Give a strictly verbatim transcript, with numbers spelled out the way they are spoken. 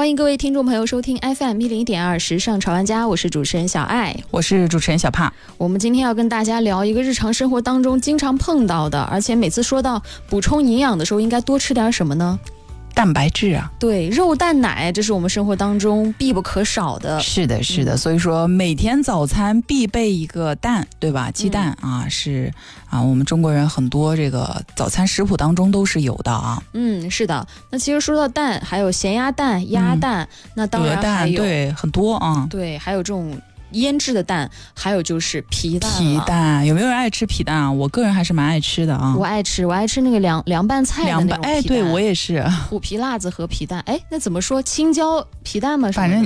欢迎各位听众朋友收听 F M 一零一点二时尚潮玩家，我是主持人小爱， 我是主持人小帕。 我们今天要跟大家聊一个日常生活当中经常碰到的，而且每次说到补充营养的时候应该多吃点什么呢？ 蛋白质啊， 对，肉蛋奶，这是我们生活当中必不可少的。 是的，是的，嗯、所以说每天早餐必备一个蛋，对吧？鸡蛋、嗯、啊，是啊，我们中国人很多这个早餐食谱当中都是有的啊。 嗯，是的。那其实说到蛋，还有咸鸭蛋、鸭蛋，嗯、那当然还有对很多啊， 对，还有这种腌制的蛋，还有就是皮蛋。 皮蛋有没有人爱吃皮蛋啊？我个人还是蛮爱吃的啊。 我爱吃，我爱吃那个凉凉拌菜的那种皮蛋。 哎，对我也是。 虎皮辣子和皮蛋，哎，那怎么说？青椒皮蛋吗？ 反正